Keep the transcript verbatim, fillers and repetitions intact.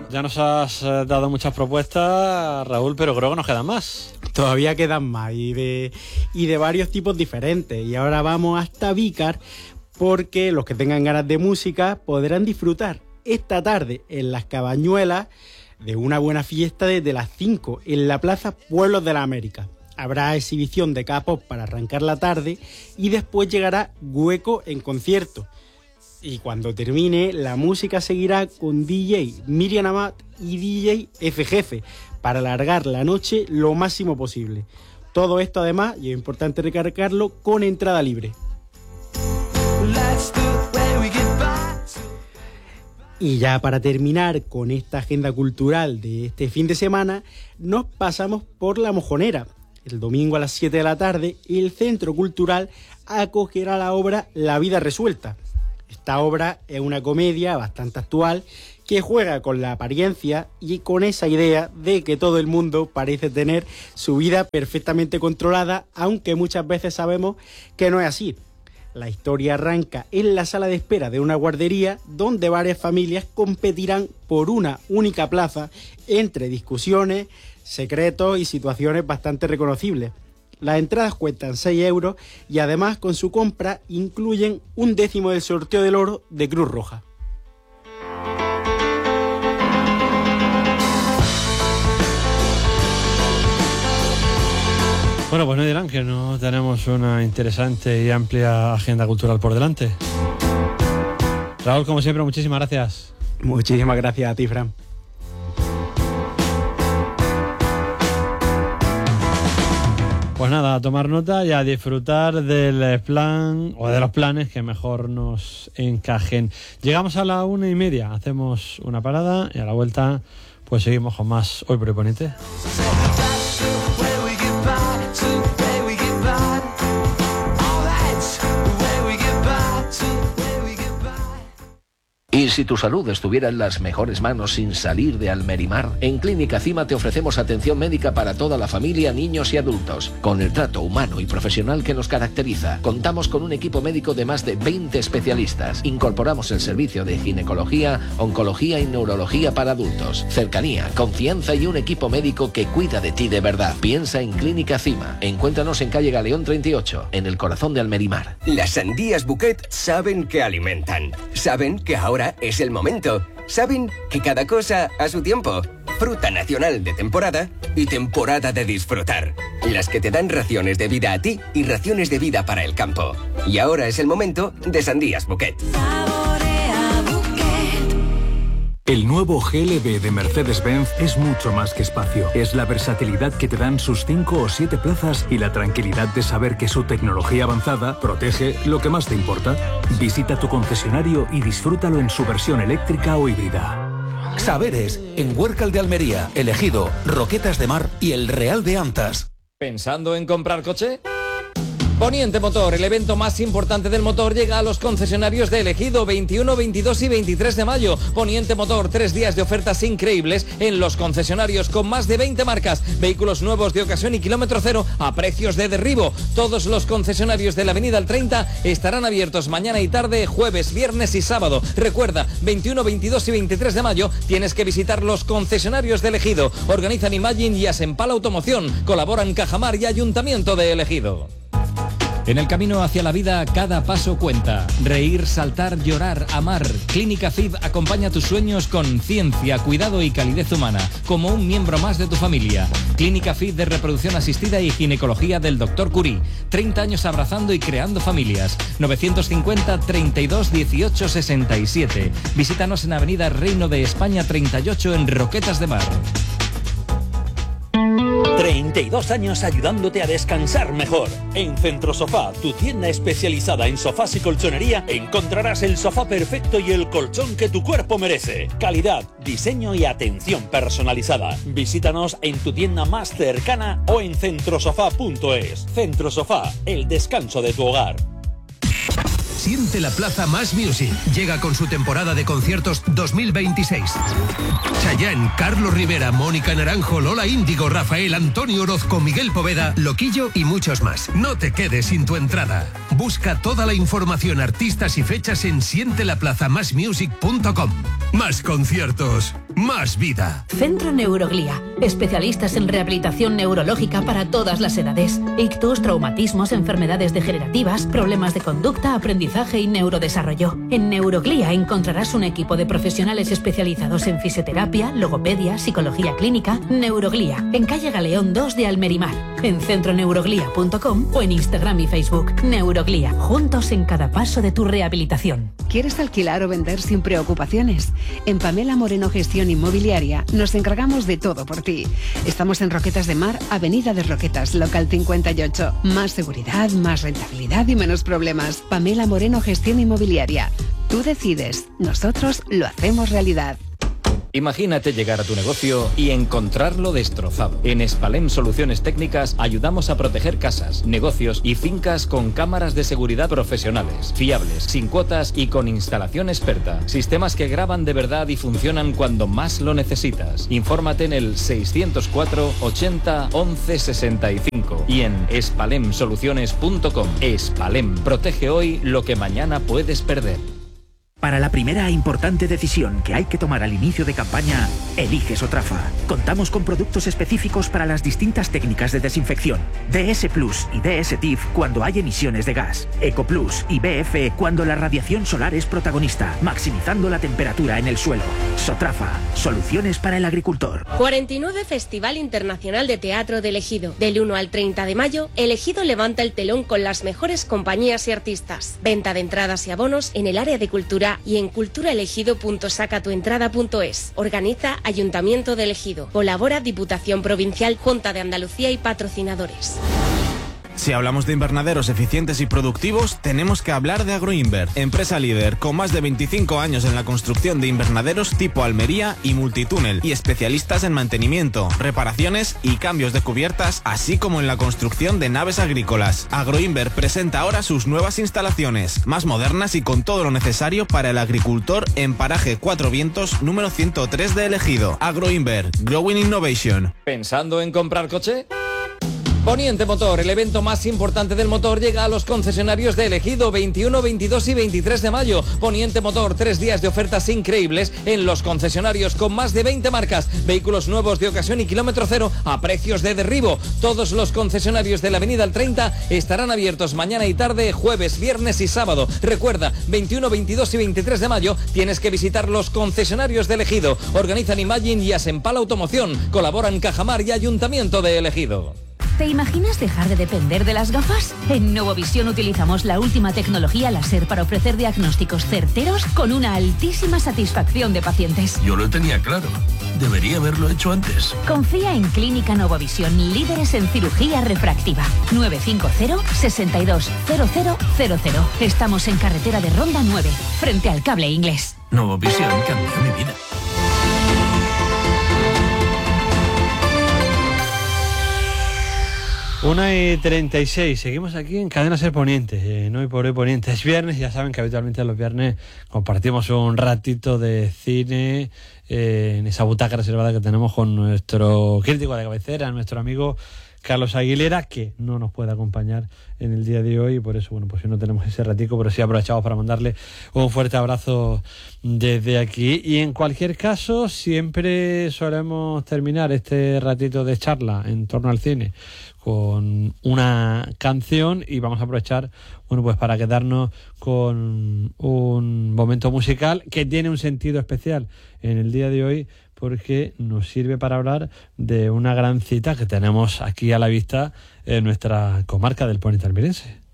Ya nos has eh, dado muchas propuestas, Raúl, pero creo que nos quedan más. Todavía quedan más y de, y de varios tipos diferentes. Y ahora vamos hasta Vícar porque los que tengan ganas de música podrán disfrutar esta tarde en Las Cabañuelas de una buena fiesta desde las cinco en la Plaza Pueblos de la América. Habrá exhibición de K-pop para arrancar la tarde y después llegará Hueco en concierto. Y cuando termine, la música seguirá con D J Miriam Amat y D J F Jefe para alargar la noche lo máximo posible. Todo esto además, y es importante recargarlo, con entrada libre. Y ya para terminar con esta agenda cultural de este fin de semana, nos pasamos por La Mojonera. El domingo a las siete de la tarde, el Centro Cultural acogerá la obra La Vida Resuelta. Esta obra es una comedia bastante actual que juega con la apariencia y con esa idea de que todo el mundo parece tener su vida perfectamente controlada, aunque muchas veces sabemos que no es así. La historia arranca en la sala de espera de una guardería donde varias familias competirán por una única plaza entre discusiones, secretos y situaciones bastante reconocibles. Las entradas cuestan seis euros y además con su compra incluyen un décimo del sorteo del oro de Cruz Roja. Bueno, pues no dirán que no tenemos una interesante y amplia agenda cultural por delante. Raúl, como siempre, muchísimas gracias. Muchísimas gracias a ti, Fran. Pues nada, a tomar nota y a disfrutar del plan o de los planes que mejor nos encajen. Llegamos a la una y media, hacemos una parada y a la vuelta pues seguimos con más Hoy por Hoy Poniente. Y si tu salud estuviera en las mejores manos sin salir de Almerimar, en Clínica Cima te ofrecemos atención médica para toda la familia, niños y adultos. Con el trato humano y profesional que nos caracteriza, contamos con un equipo médico de más de veinte especialistas. Incorporamos el servicio de ginecología, oncología y neurología para adultos. Cercanía, confianza y un equipo médico que cuida de ti de verdad. Piensa en Clínica Cima. Encuéntranos en calle Galeón treinta y ocho, en el corazón de Almerimar. Las sandías Bouquet saben que alimentan. Saben que ahora es el momento. Saben que cada cosa a su tiempo. Fruta nacional de temporada y temporada de disfrutar. Las que te dan raciones de vida a ti y raciones de vida para el campo. Y ahora es el momento de sandías Bouquet. El nuevo G L B de Mercedes-Benz es mucho más que espacio. Es la versatilidad que te dan sus cinco o siete plazas y la tranquilidad de saber que su tecnología avanzada protege lo que más te importa. Visita tu concesionario y disfrútalo en su versión eléctrica o híbrida. Saberes, en Huércal de Almería, El Ejido, Roquetas de Mar y El Real de Antas. ¿Pensando en comprar coche? Poniente Motor, el evento más importante del motor, llega a los concesionarios de El Ejido veintiuno, veintidós y veintitrés de mayo. Poniente Motor, tres días de ofertas increíbles en los concesionarios con más de veinte marcas, vehículos nuevos de ocasión y kilómetro cero a precios de derribo. Todos los concesionarios de la Avenida El treinta estarán abiertos mañana y tarde, jueves, viernes y sábado. Recuerda, veintiuno, veintidós y veintitrés de mayo tienes que visitar los concesionarios de El Ejido. Organizan Imagine y Asempal Automoción. Colaboran Cajamar y Ayuntamiento de El Ejido. En el camino hacia la vida, cada paso cuenta. Reír, saltar, llorar, amar. Clínica F I B acompaña tus sueños con ciencia, cuidado y calidez humana, como un miembro más de tu familia. Clínica F I B de reproducción asistida y ginecología del doctor Curie. treinta años abrazando y creando familias. novecientos cincuenta, treinta y dos, dieciocho, sesenta y siete. Visítanos en Avenida Reino de España treinta y ocho en Roquetas de Mar. treinta y dos años ayudándote a descansar mejor. En Centrosofá, tu tienda especializada en sofás y colchonería, encontrarás el sofá perfecto y el colchón que tu cuerpo merece. Calidad, diseño y atención personalizada. Visítanos en tu tienda más cercana o en centrosofá punto es. Centrosofá, el descanso de tu hogar. Siente la Plaza Más Music. Llega con su temporada de conciertos dos mil veintiséis. Chayanne, Carlos Rivera, Mónica Naranjo, Lola Índigo, Rafael, Antonio Orozco, Miguel Poveda, Loquillo y muchos más. No te quedes sin tu entrada. Busca toda la información, artistas y fechas en siente la plaza más music punto com. Más conciertos, más vida. Centro Neuroglía. Especialistas en rehabilitación neurológica para todas las edades. Ictus, traumatismos, enfermedades degenerativas, problemas de conducta, aprendizaje y neurodesarrollo. En Neuroglía encontrarás un equipo de profesionales especializados en fisioterapia, logopedia, psicología clínica. Neuroglía, en calle Galeón dos de Almerimar. En centroneuroglía punto com o en Instagram y Facebook. Neuroglía, juntos en cada paso de tu rehabilitación. ¿Quieres alquilar o vender sin preocupaciones? En Pamela Moreno Gestión Inmobiliaria nos encargamos de todo por ti. Estamos en Roquetas de Mar, Avenida de Roquetas, local cincuenta y ocho. Más seguridad, más rentabilidad y menos problemas. Pamela Moreno Gestión Inmobiliaria. Tú decides, nosotros lo hacemos realidad. Imagínate llegar a tu negocio y encontrarlo destrozado. En Spalem Soluciones Técnicas ayudamos a proteger casas, negocios y fincas con cámaras de seguridad profesionales, fiables, sin cuotas y con instalación experta. Sistemas que graban de verdad y funcionan cuando más lo necesitas. Infórmate en el seiscientos cuatro ochenta once sesenta y cinco y en spalem soluciones punto com. Spalem, protege hoy lo que mañana puedes perder. Para la primera e importante decisión que hay que tomar al inicio de campaña, elige Sotrafa. Contamos con productos específicos para las distintas técnicas de desinfección. D S Plus y D S T I F cuando hay emisiones de gas. Eco Plus y B F cuando la radiación solar es protagonista, maximizando la temperatura en el suelo. Sotrafa, soluciones para el agricultor. cuarenta y nueve Festival Internacional de Teatro de El Ejido. Del uno al treinta de mayo, El Ejido levanta el telón con las mejores compañías y artistas. Venta de entradas y abonos en el área de cultura y en culturaelegido punto sacatuentrada punto es. Organiza Ayuntamiento de El Ejido. Colabora Diputación Provincial, Junta de Andalucía y patrocinadores. Si hablamos de invernaderos eficientes y productivos, tenemos que hablar de Agroinver, empresa líder con más de veinticinco años en la construcción de invernaderos tipo Almería y multitúnel, y especialistas en mantenimiento, reparaciones y cambios de cubiertas, así como en la construcción de naves agrícolas. Agroinver presenta ahora sus nuevas instalaciones, más modernas y con todo lo necesario para el agricultor en paraje Cuatro Vientos número ciento tres de El Ejido. Agroinver, Growing Innovation. ¿Pensando en comprar coche? Poniente Motor, el evento más importante del motor, llega a los concesionarios de El Ejido veintiuno, veintidós y veintitrés de mayo. Poniente Motor, tres días de ofertas increíbles en los concesionarios con más de veinte marcas, vehículos nuevos de ocasión y kilómetro cero a precios de derribo. Todos los concesionarios de la Avenida El treinta estarán abiertos mañana y tarde, jueves, viernes y sábado. Recuerda, veintiuno, veintidós y veintitrés de mayo tienes que visitar los concesionarios de El Ejido. Organizan Imagine y Asempal Automoción. Colaboran Cajamar y Ayuntamiento de El Ejido. ¿Te imaginas dejar de depender de las gafas? En Novovisión utilizamos la última tecnología láser para ofrecer diagnósticos certeros con una altísima satisfacción de pacientes. Yo lo tenía claro. Debería haberlo hecho antes. Confía en Clínica Novovisión, líderes en cirugía refractiva. nueve cinco cero, seis dos, cero cero cero cero. Estamos en carretera de Ronda nueve, frente al Cable Inglés. Novovisión cambió mi vida. Una y treinta y seis, seguimos aquí en Cadena Ser Poniente, eh, no hoy por hoy Poniente, es viernes, ya saben que habitualmente los viernes compartimos un ratito de cine eh, en esa butaca reservada que tenemos con nuestro crítico de cabecera, nuestro amigo Carlos Aguilera, que no nos puede acompañar en el día de hoy y por eso, bueno, pues no tenemos ese ratico, pero sí aprovechamos para mandarle un fuerte abrazo desde aquí. Y en cualquier caso, siempre solemos terminar este ratito de charla en torno al cine con una canción y vamos a aprovechar, bueno, pues para quedarnos con un momento musical que tiene un sentido especial en el día de hoy, porque nos sirve para hablar de una gran cita que tenemos aquí a la vista en nuestra comarca del Poniente Almeriense.